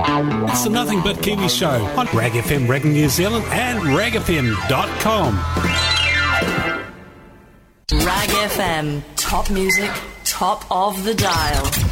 It's the Nothing But Kiwi Show on Rag FM, Rag New Zealand and ragfm.com. Rag FM, top music, top of the dial.